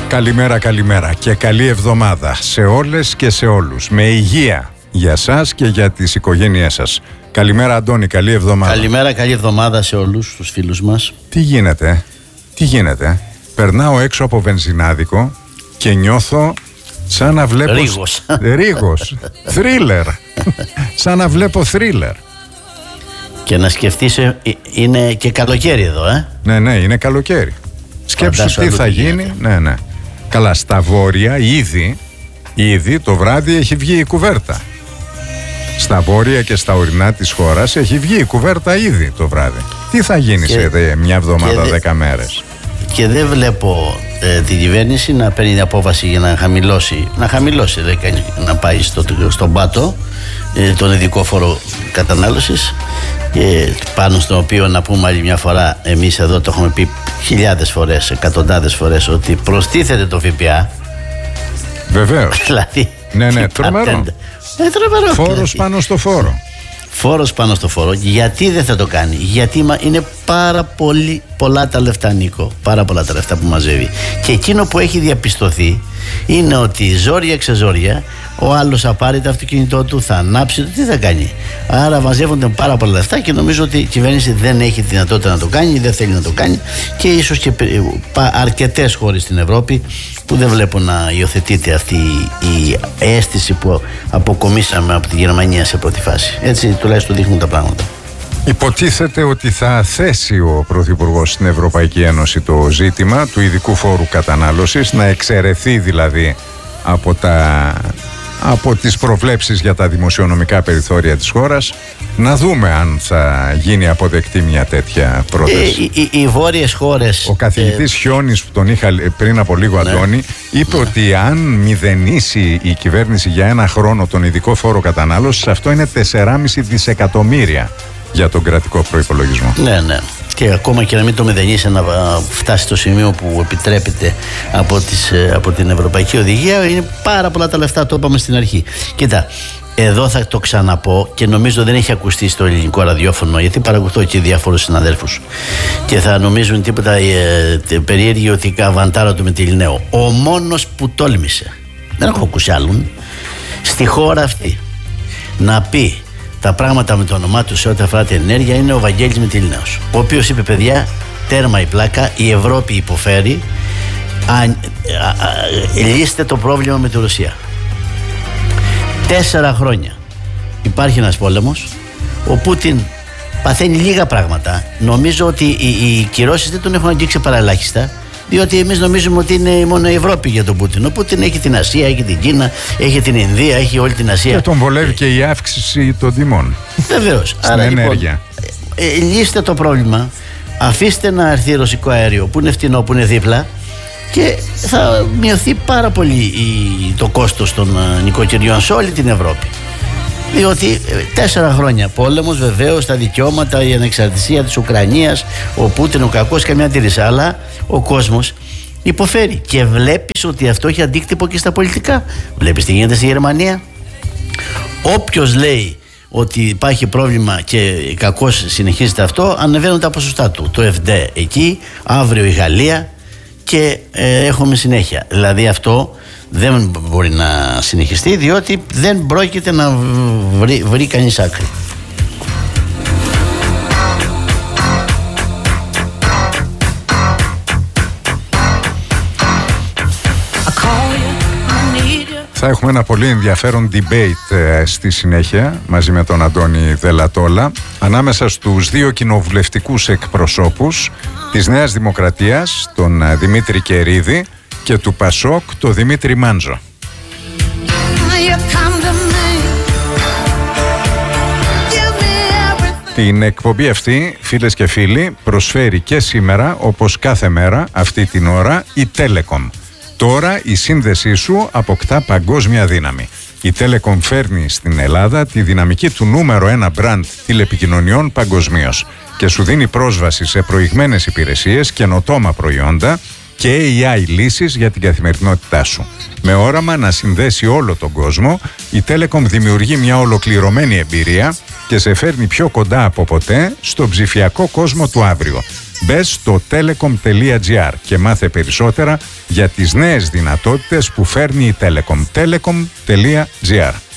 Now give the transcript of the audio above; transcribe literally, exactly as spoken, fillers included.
Καλημέρα, καλημέρα και καλή εβδομάδα σε όλες και σε όλους. Με υγεία για σας και για τις οικογένειές σας. Καλημέρα Αντώνη, καλή εβδομάδα. Καλημέρα, καλή εβδομάδα σε όλους τους φίλους μας. Τι γίνεται, τι γίνεται. Περνάω έξω από βενζινάδικο και νιώθω σαν να βλέπω... Ρίγος. Ρίγος. Θρίλερ. Σαν να βλέπω θρίλερ. Και να σκεφτείς, είναι και καλοκαίρι εδώ, ε. Ναι, ναι, είναι καλοκαίρι. Σκέψου Φαντάσου τι θα τι γίνει. γίνεται. Ναι, ναι. Καλά, στα βόρεια ήδη, ήδη το βράδυ έχει βγει η κουβέρτα. Στα βόρεια και στα ορεινά της χώρας έχει βγει η κουβέρτα ήδη το βράδυ. Τι θα γίνει Και- σε δε, μια εβδομάδα, δε- δέκα μέρες. Και δεν βλέπω ε, την κυβέρνηση να παίρνει την απόφαση για να χαμηλώσει, να χαμηλώσει, λέει, κανείς, να πάει στο, στον πάτο ε, τον ειδικό φόρο κατανάλωσης, ε, πάνω στον οποίο, να πούμε άλλη μια φορά, εμείς εδώ το έχουμε πει χιλιάδες φορές, εκατοντάδες φορές, ότι προστίθεται το ΦΠΑ. Βεβαίως. Δηλαδή, Ναι, ναι, τι τρομερό. πατέντα. Ε, τρομερό. Φόρος δηλαδή. πάνω στο φόρο. Φόρος πάνω στο φόρο. Γιατί δεν θα το κάνει? Γιατί μα- είναι πάρα πολύ, πολλά τα λεφτά, Νίκο. Πάρα πολλά τα λεφτά που μαζεύει. Και εκείνο που έχει διαπιστωθεί είναι ότι ζόρια ξεζόρια ο άλλος θα πάρει το αυτοκίνητό του, θα ανάψει το, τι θα κάνει? Άρα μαζεύονται πάρα πολλά λεφτά και νομίζω ότι η κυβέρνηση δεν έχει δυνατότητα να το κάνει, δεν θέλει να το κάνει, και ίσως και αρκετές χώρες στην Ευρώπη που δεν βλέπω να υιοθετείται αυτή η αίσθηση που αποκομίσαμε από τη Γερμανία σε πρώτη φάση. Έτσι τουλάχιστον δείχνουν τα πράγματα. Υποτίθεται ότι θα θέσει ο Πρωθυπουργός στην Ευρωπαϊκή Ένωση το ζήτημα του ειδικού φόρου κατανάλωσης, να εξαιρεθεί δηλαδή από, τα, από τις προβλέψεις για τα δημοσιονομικά περιθώρια της χώρας. Να δούμε αν θα γίνει αποδεκτή μια τέτοια πρόταση. Ε, οι, οι, οι βόρειες χώρες... Ο καθηγητής ε, Χιώνης, που τον είχα πριν από λίγο, ναι. Αντώνη, είπε Ναι. ότι αν μηδενίσει η κυβέρνηση για ένα χρόνο τον ειδικό φόρο κατανάλωσης, αυτό είναι τέσσερα κόμμα πέντε δισεκατομμύρια για τον κρατικό προϋπολογισμό. Ναι, ναι. Και ακόμα και να μην το μηδενίσει, να α, φτάσει στο σημείο που επιτρέπεται από, τις, ε, από την Ευρωπαϊκή Οδηγία, είναι πάρα πολλά τα λεφτά, το είπαμε στην αρχή. Κοίτα, εδώ θα το ξαναπώ και νομίζω δεν έχει ακουστεί στο ελληνικό ραδιόφωνο, γιατί παρακολουθώ και διάφορους συναδέλφους και θα νομίζουν τίποτα ε, περίεργοι ότι καβαντάρα του με τη Λινέο. Ο μόνος που τόλμησε, δεν έχω ακούσει άλλον, στη χώρα αυτή να πει τα πράγματα με το όνομά του σε ό,τι αφορά την ενέργεια είναι ο Βαγγέλης Μητυλινέος, ο οποίος είπε, παιδιά, τέρμα η πλάκα, η Ευρώπη υποφέρει, α, α, α, λύστε το πρόβλημα με τη Ρωσία. Τέσσερα χρόνια υπάρχει ένας πόλεμος, ο Πούτιν παθαίνει λίγα πράγματα. Νομίζω ότι οι, οι κυρώσεις δεν τον έχουν αγγίξει παραελάχιστα, διότι εμείς νομίζουμε ότι είναι μόνο η Ευρώπη για τον Πούτιν. Ο Πούτιν έχει την Ασία, έχει την Κίνα, έχει την Ινδία, έχει όλη την Ασία. Και τον βολεύει και η αύξηση των τιμών. Βεβαίως. Στην ενέργεια. Λοιπόν, ε, λύστε το πρόβλημα, αφήστε να έρθει ρωσικό αέριο που είναι φτηνό, που είναι δίπλα, και θα μειωθεί πάρα πολύ η, το κόστος των uh, νοικοκυριών σε όλη την Ευρώπη. Διότι ε, τέσσερα χρόνια πόλεμος, βεβαίως, τα δικαιώματα, η ανεξαρτησία της Ουκρανίας, ο Πούτιν, ο κακός, καμιά αντίρρηση, αλλά ο κόσμος υποφέρει. Και βλέπεις ότι αυτό έχει αντίκτυπο και στα πολιτικά. Βλέπεις τι γίνεται στη Γερμανία. Όποιος λέει ότι υπάρχει πρόβλημα και κακώς συνεχίζεται αυτό, ανεβαίνουν τα ποσοστά του. Το ΕΦΔ εκεί, αύριο η Γαλλία, και ε, έχουμε συνέχεια. Δηλαδή αυτό δεν μπορεί να συνεχιστεί, διότι δεν πρόκειται να βρει, βρει κανείς άκρη. Θα έχουμε ένα πολύ ενδιαφέρον debate ε, στη συνέχεια μαζί με τον Αντώνη Δελατόλα ανάμεσα στους δύο κοινοβουλευτικούς εκπροσώπους της Νέας Δημοκρατίας, τον ε, Δημήτρη Κερίδη, και του Πασόκ, τον Δημήτρη Μάντζο. Την εκπομπή αυτή, φίλες και φίλοι, προσφέρει και σήμερα, όπως κάθε μέρα αυτή την ώρα, η Telecom. Τώρα η σύνδεσή σου αποκτά παγκόσμια δύναμη. Η Telecom φέρνει στην Ελλάδα τη δυναμική του νούμερο ένα μπραντ τηλεπικοινωνιών παγκοσμίως και σου δίνει πρόσβαση σε προηγμένες υπηρεσίες, καινοτόμα προϊόντα και έι άι λύσεις για την καθημερινότητά σου. Με όραμα να συνδέσει όλο τον κόσμο, η Telecom δημιουργεί μια ολοκληρωμένη εμπειρία και σε φέρνει πιο κοντά από ποτέ στον ψηφιακό κόσμο του αύριο. Μπες στο telecom τελεία gr και μάθε περισσότερα για τις νέες δυνατότητες που φέρνει η Telecom. telecom τελεία gr